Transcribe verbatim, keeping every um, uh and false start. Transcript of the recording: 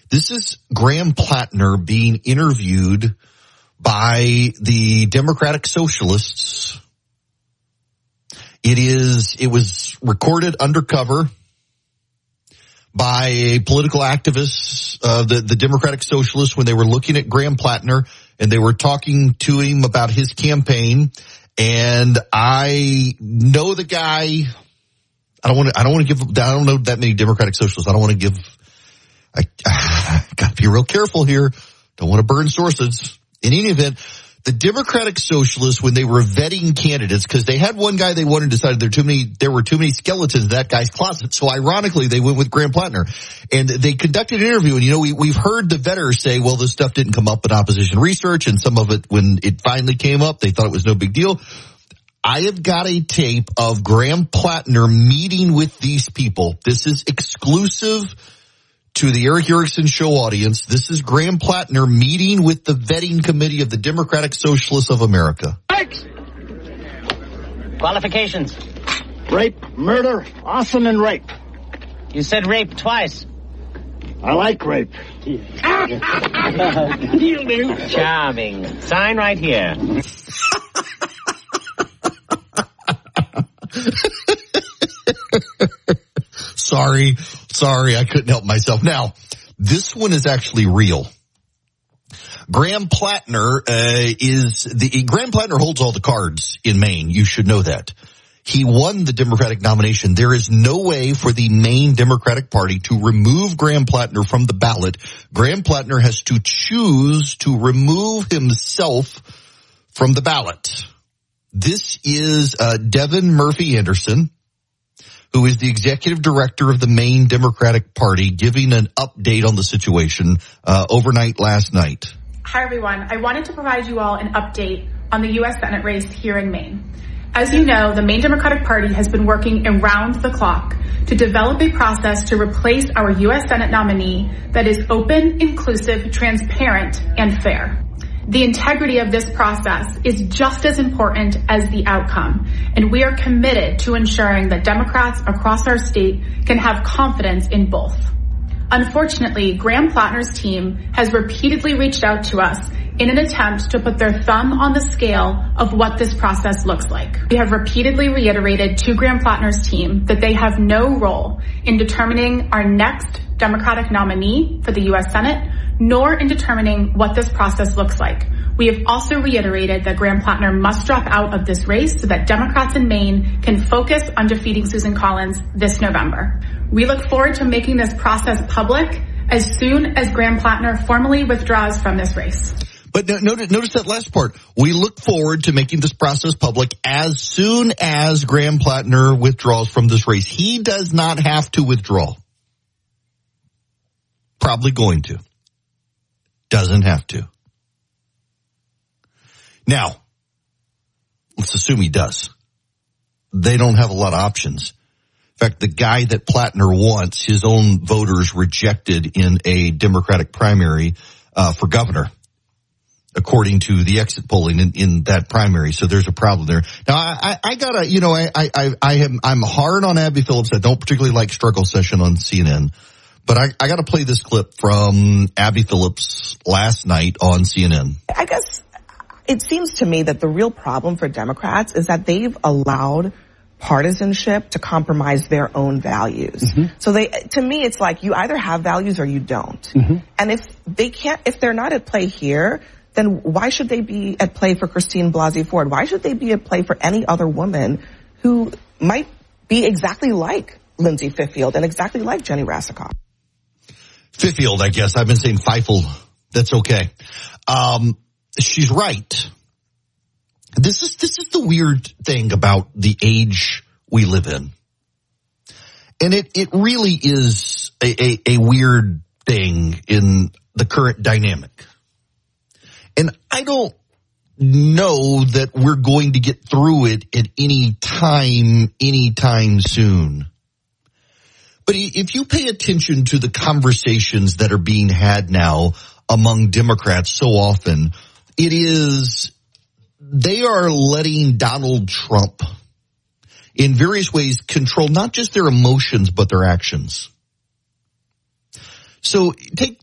This is Graham Plattner being interviewed by the Democratic Socialists. It is, it was recorded undercover by a political activist, uh, the, the Democratic Socialists, when they were looking at Graham Plattner and they were talking to him about his campaign. And I know the guy. I don't want to, I don't want to give, I don't know that many Democratic Socialists. I don't want to give, I, I gotta be real careful here. Don't want to burn sources. In any event, the Democratic Socialists, when they were vetting candidates, because they had one guy they wanted and decided there too many, there were too many skeletons in that guy's closet. So ironically, they went with Graham Plattner, and they conducted an interview. And you know, we, we've heard the vetters say, well, this stuff didn't come up in opposition research, and some of it, when it finally came up, they thought it was no big deal. I have got a tape of Graham Plattner meeting with these people. This is exclusive to the Erick Erickson Show audience. This is Graham Plattner meeting with the vetting committee of the Democratic Socialists of America. Qualifications. Rape, murder, arson, and rape. You said rape twice. I like rape. Charming. Sign right here. Sorry, sorry, I couldn't help myself. Now, this one is actually real. Graham Plattner uh, is the Graham Plattner holds all the cards in Maine. You should know that. He won the Democratic nomination. There is no way for the Maine Democratic Party to remove Graham Plattner from the ballot. Graham Plattner has to choose to remove himself from the ballot. This is uh, Devin Murphy Anderson, who is the executive director of the Maine Democratic Party, giving an update on the situation uh, overnight last night. Hi, everyone. I wanted to provide you all an update on the U S Senate race here in Maine. As you know, the Maine Democratic Party has been working around the clock to develop a process to replace our U S Senate nominee that is open, inclusive, transparent, and fair. The integrity of this process is just as important as the outcome, and we are committed to ensuring that Democrats across our state can have confidence in both. Unfortunately, Graham Plattner's team has repeatedly reached out to us in an attempt to put their thumb on the scale of what this process looks like. We have repeatedly reiterated to Graham Plattner's team that they have no role in determining our next Democratic nominee for the U S Senate, nor in determining what this process looks like. We have also reiterated that Graham Plattner must drop out of this race so that Democrats in Maine can focus on defeating Susan Collins this November. We look forward to making this process public as soon as Graham Plattner formally withdraws from this race. But notice, notice that last part. We look forward to making this process public as soon as Graham Plattner withdraws from this race. He does not have to withdraw. Probably going to. Doesn't have to. Now, let's assume he does. They don't have a lot of options. In fact, the guy that Plattner wants, his own voters rejected in a Democratic primary uh, for governor, according to the exit polling in, in that primary. So there's a problem there. Now, I, I, I gotta, you know, I, I, I am, I'm hard on Abby Phillips. I don't particularly like Struggle Session on C N N. But I, I got to play this clip from Abby Phillips last night on C N N. I guess it seems to me that the real problem for Democrats is that they've allowed partisanship to compromise their own values. Mm-hmm. So they, to me, it's like you either have values or you don't. Mm-hmm. And if they can't, if they're not at play here, then why should they be at play for Christine Blasey Ford? Why should they be at play for any other woman who might be exactly like Lindsay Fiffield and exactly like Jenny Rassicoff? Fiffield, I guess. I've been saying Feifel. That's okay. Um, she's right. This is, this is the weird thing about the age we live in. And it, it really is a, a, a weird thing in the current dynamic. And I don't know that we're going to get through it at any time, anytime soon. But if you pay attention to the conversations that are being had now among Democrats so often, it is, they are letting Donald Trump in various ways control not just their emotions, but their actions. So take,